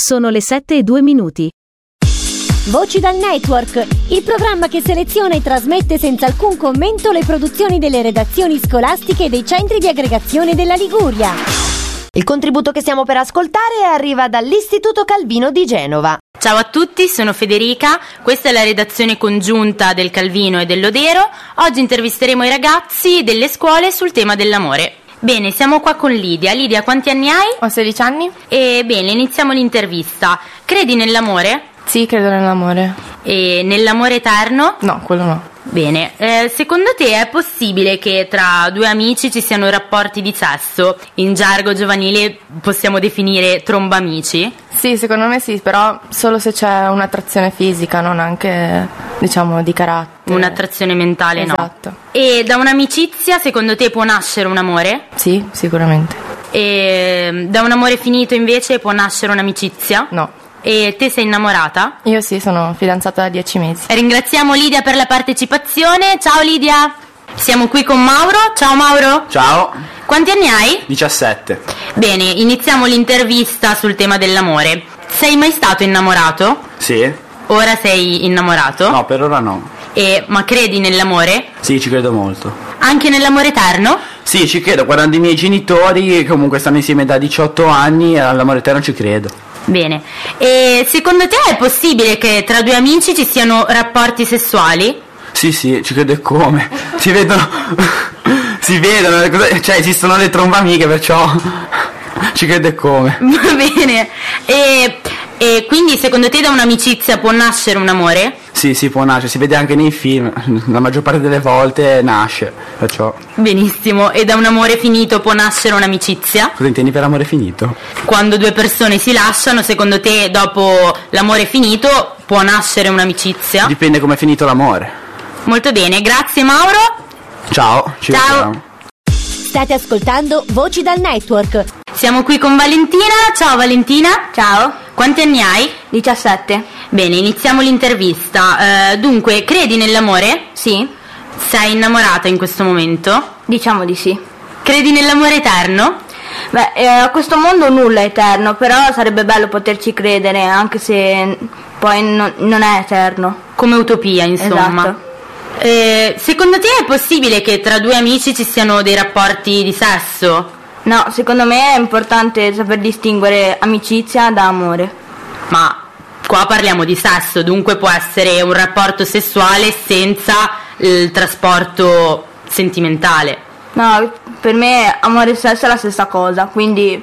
Sono le 7:02. Voci dal Network, il programma che seleziona e trasmette senza alcun commento le produzioni delle redazioni scolastiche dei centri di aggregazione della Liguria. Il contributo che stiamo per ascoltare arriva dall'Istituto Calvino di Genova. Ciao a tutti, sono Federica, questa è la redazione congiunta del Calvino e dell'Odero. Oggi intervisteremo i ragazzi delle scuole sul tema dell'amore. Bene, siamo qua con Lidia. Lidia, quanti anni hai? Ho 16 anni. E bene, iniziamo l'intervista. Credi nell'amore? Sì, credo nell'amore. E nell'amore eterno? No, quello no. Bene, secondo te è possibile che tra due amici ci siano rapporti di sesso? In gergo giovanile possiamo definire trombamici? Sì, secondo me sì, però solo se c'è un'attrazione fisica, non anche, diciamo, di carattere. Un'attrazione mentale, esatto. No? E da un'amicizia secondo te può nascere un amore? Sì, sicuramente. E da un amore finito invece può nascere un'amicizia? No. E te sei innamorata? Io sì, sono fidanzata da 10 mesi. Ringraziamo Lidia per la partecipazione. Ciao Lidia. Siamo qui con Mauro. Ciao Mauro. Ciao. Quanti anni hai? 17. Bene, iniziamo l'intervista sul tema dell'amore. Sei mai stato innamorato? Sì. Ora sei innamorato? No, per ora no. Ma credi nell'amore? Sì, ci credo molto. Anche nell'amore eterno? Sì, ci credo. Guardando i miei genitori, che comunque stanno insieme da 18 anni, e all'amore eterno ci credo. Bene, e secondo te è possibile che tra due amici ci siano rapporti sessuali? Sì, ci credo e come. Si vedono, cioè esistono le trombamiche, perciò ci credo e come. Va bene, e quindi secondo te da un'amicizia può nascere un amore? Sì, può nascere, si vede anche nei film, la maggior parte delle volte nasce, perciò. Benissimo, e da un amore finito può nascere un'amicizia? Cosa intendi per amore finito? Quando due persone si lasciano, secondo te dopo l'amore finito può nascere un'amicizia? Dipende come è finito l'amore. Molto bene, grazie Mauro. Ciao, ci vediamo. State ascoltando Voci dal Network. Siamo qui con Valentina. Ciao Valentina. Ciao. Quanti anni hai? 17. Bene, iniziamo l'intervista. Dunque, credi nell'amore? Sì. Sei innamorata in questo momento? Diciamo di sì. Credi nell'amore eterno? Beh, a questo mondo nulla è eterno, però sarebbe bello poterci credere, anche se poi non è eterno. Come utopia, insomma. Esatto. Secondo te è possibile che tra due amici ci siano dei rapporti di sesso? No, secondo me è importante saper distinguere amicizia da amore. Ma qua parliamo di sesso, dunque può essere un rapporto sessuale senza il trasporto sentimentale. No, per me amore e sesso è la stessa cosa, quindi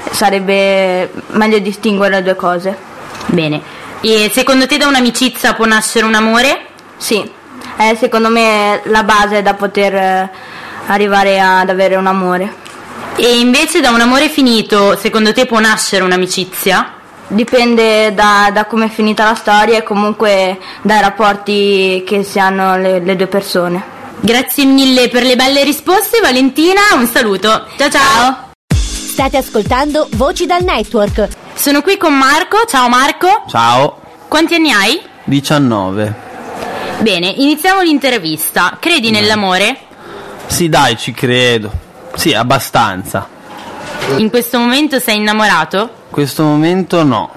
sarebbe meglio distinguere le due cose. Bene, e secondo te da un'amicizia può nascere un amore? Sì, secondo me la base è da poter arrivare ad avere un amore. E invece da un amore finito, secondo te può nascere un'amicizia? Dipende da come è finita la storia e comunque dai rapporti che si hanno le due persone. Grazie mille per le belle risposte Valentina, un saluto. Ciao. State ascoltando Voci dal Network. Sono qui con Marco. Ciao Marco. Ciao. Quanti anni hai? 19. Bene, iniziamo l'intervista. Credi nell'amore? Sì, dai, ci credo. Sì, abbastanza. In questo momento sei innamorato? In questo momento no,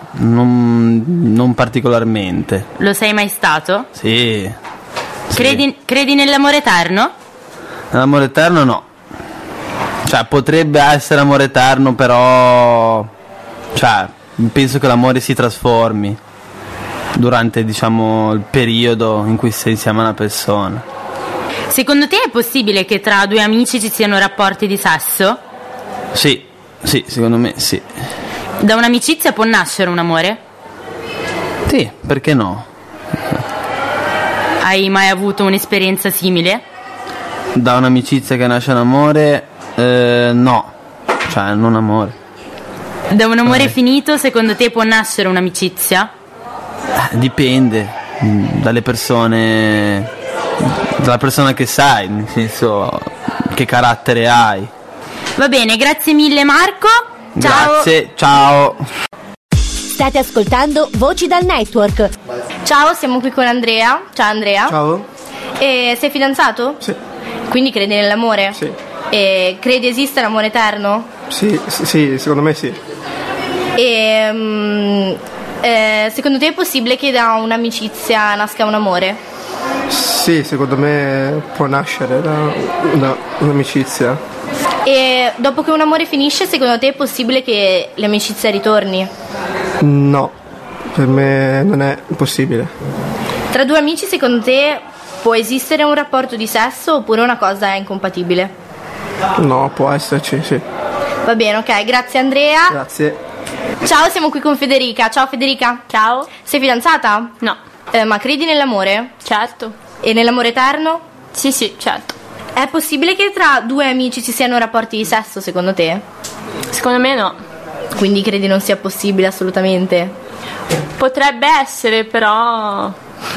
non particolarmente. Lo sei mai stato? Sì. Credi nell'amore eterno? Nell'amore eterno no. Cioè, potrebbe essere amore eterno, però penso che l'amore si trasformi durante, diciamo, il periodo in cui sei insieme a una persona. Secondo te è possibile che tra due amici ci siano rapporti di sesso? Sì, secondo me sì. Da un'amicizia può nascere un amore? Sì, perché no? Hai mai avuto un'esperienza simile? Da un'amicizia che nasce un amore, no. Cioè, non amore. Da un amore finito, secondo te può nascere un'amicizia? Dipende dalle persone, dalla persona che sai, nel senso, che carattere hai. Va bene, grazie mille Marco. Ciao. Grazie, ciao. State ascoltando Voci dal Network. Ciao, siamo qui con Andrea. Ciao Andrea. Ciao. E sei fidanzato? Sì. Quindi credi nell'amore? Sì. E credi esista l'amore eterno? Sì, secondo me sì. E secondo te è possibile che da un'amicizia nasca un amore? Sì, secondo me può nascere da un'amicizia. E dopo che un amore finisce, secondo te è possibile che l'amicizia ritorni? No, per me non è possibile. Tra due amici, secondo te può esistere un rapporto di sesso oppure una cosa è incompatibile? No, può esserci, sì. Va bene, ok, grazie Andrea. Grazie. Ciao, siamo qui con Federica. Ciao Federica. Ciao. Sei fidanzata? No. Ma credi nell'amore? Certo. E nell'amore eterno? Sì, certo. È possibile che tra due amici ci siano rapporti di sesso, secondo te? Secondo me no. Quindi credi non sia possibile assolutamente? Potrebbe essere, però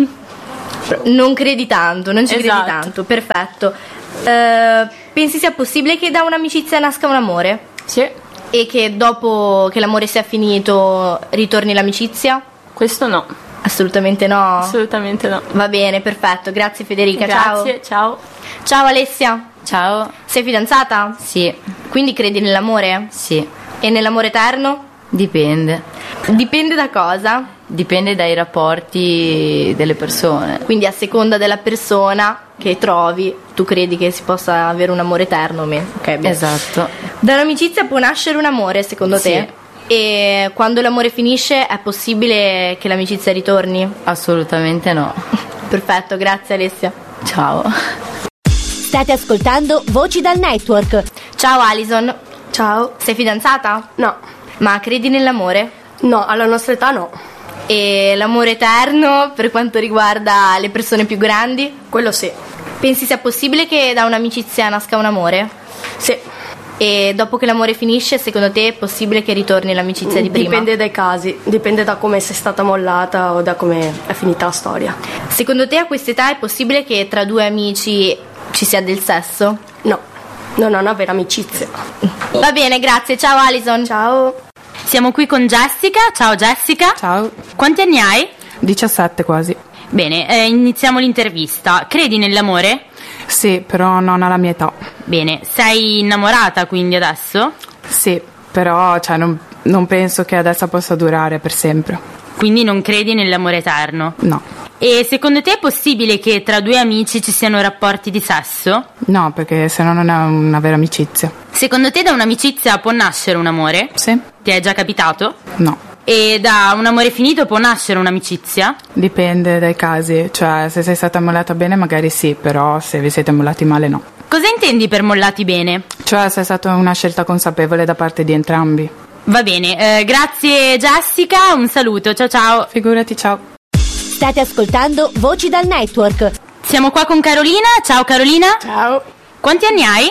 non credi tanto, non ci credi Esatto. tanto, perfetto. Pensi sia possibile che da un'amicizia nasca un amore? sì. E che dopo che l'amore sia finito ritorni l'amicizia? Questo no. Assolutamente no. Assolutamente no. Va bene, perfetto, grazie Federica. Grazie, ciao. Ciao Alessia. Ciao. Sei fidanzata? Sì, Quindi credi nell'amore? sì, E nell'amore eterno? dipende. Dipende da cosa? Dipende dai rapporti delle persone. Quindi a seconda della persona che trovi, tu credi che si possa avere un amore eterno o meno? Ok, bene. Esatto. Da un'amicizia può nascere un amore, secondo Sì. te? E quando l'amore finisce è possibile che l'amicizia ritorni? Assolutamente no. Perfetto, grazie Alessia. Ciao. State ascoltando Voci dal Network. Ciao Alison. Ciao. Sei fidanzata? No. Ma credi nell'amore? No, alla nostra età no. E l'amore eterno per quanto riguarda le persone più grandi? Quello sì. Pensi sia possibile che da un'amicizia nasca un amore? Sì. E dopo che l'amore finisce, secondo te è possibile che ritorni l'amicizia di prima? Dipende dai casi, dipende da come sei stata mollata o da come è finita la storia. Secondo te a quest'età è possibile che tra due amici ci sia del sesso? No, non è una vera amicizia. Va bene, grazie. Ciao Alison. Ciao. Siamo qui con Jessica. Ciao Jessica. Ciao. Quanti anni hai? 17 quasi. Bene, iniziamo l'intervista. Credi nell'amore? Sì, però non alla mia età. Bene, sei innamorata quindi adesso? Sì, però non penso che adesso possa durare per sempre. Quindi non credi nell'amore eterno? No. E secondo te è possibile che tra due amici ci siano rapporti di sesso? No, perché se no non è una vera amicizia. Secondo te da un'amicizia può nascere un amore? Sì. Ti è già capitato? No. E da un amore finito può nascere un'amicizia? Dipende dai casi, cioè se sei stata mollata bene magari sì, però se vi siete mollati male no. Cosa intendi per mollati bene? Cioè se è stata una scelta consapevole da parte di entrambi. Va bene, grazie Jessica, un saluto, ciao ciao. Figurati, ciao. State ascoltando Voci dal Network. Siamo qua con Carolina, ciao Carolina. Ciao. Quanti anni hai?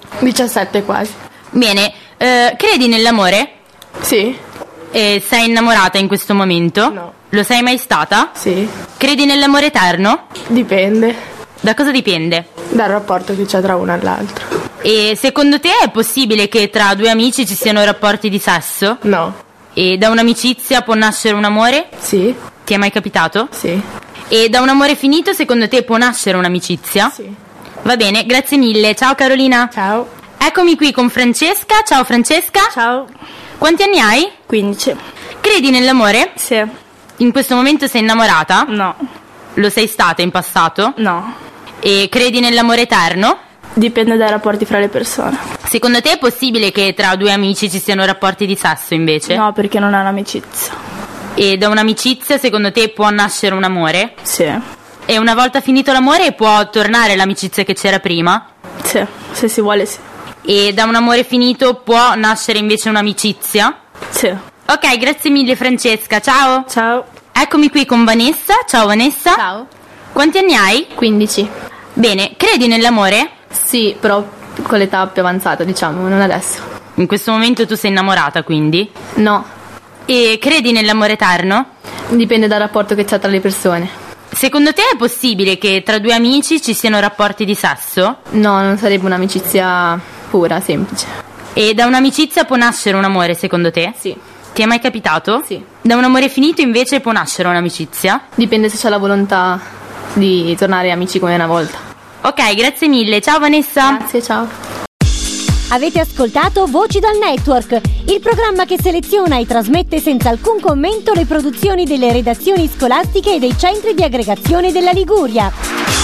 17 quasi. Bene, credi nell'amore? Sì. E sei innamorata in questo momento? No. Lo sei mai stata? Sì. Credi nell'amore eterno? Dipende Da cosa dipende? dal rapporto che c'è tra uno e l'altro. E secondo te è possibile che tra due amici ci siano rapporti di sesso? No. E da un'amicizia può nascere un amore? Sì. Ti è mai capitato? Sì. E da un amore finito secondo te può nascere un'amicizia? Sì. Va bene, grazie mille, ciao Carolina. Ciao. Eccomi qui con Francesca, ciao Francesca. Ciao. Quanti anni hai? 15. Credi nell'amore? Sì. In questo momento sei innamorata? No. Lo sei stata in passato? No. E credi nell'amore eterno? Dipende dai rapporti fra le persone. Secondo te è possibile che tra due amici ci siano rapporti di sesso invece? No, perché non è un'amicizia. E da un'amicizia secondo te può nascere un amore? Sì. E una volta finito l'amore può tornare l'amicizia che c'era prima? Sì, se si vuole sì. E da un amore finito può nascere invece un'amicizia? Sì. Ok, grazie mille Francesca, ciao. Ciao. Eccomi qui con Vanessa, ciao Vanessa. Ciao. Quanti anni hai? 15. Bene, credi nell'amore? Sì, però con l'età più avanzata, diciamo, non adesso. In questo momento tu sei innamorata quindi? No, E credi nell'amore eterno? dipende dal rapporto che c'è tra le persone. Secondo te è possibile che tra due amici ci siano rapporti di sesso? No, non sarebbe un'amicizia pura, semplice. E da un'amicizia può nascere un amore secondo te? Sì. Ti è mai capitato? Sì. Da un amore finito invece può nascere un'amicizia? Dipende se c'è la volontà di tornare amici come una volta. Ok, grazie mille, ciao Vanessa. Grazie, ciao. Avete ascoltato Voci dal Network, il programma che seleziona e trasmette senza alcun commento le produzioni delle redazioni scolastiche e dei centri di aggregazione della Liguria.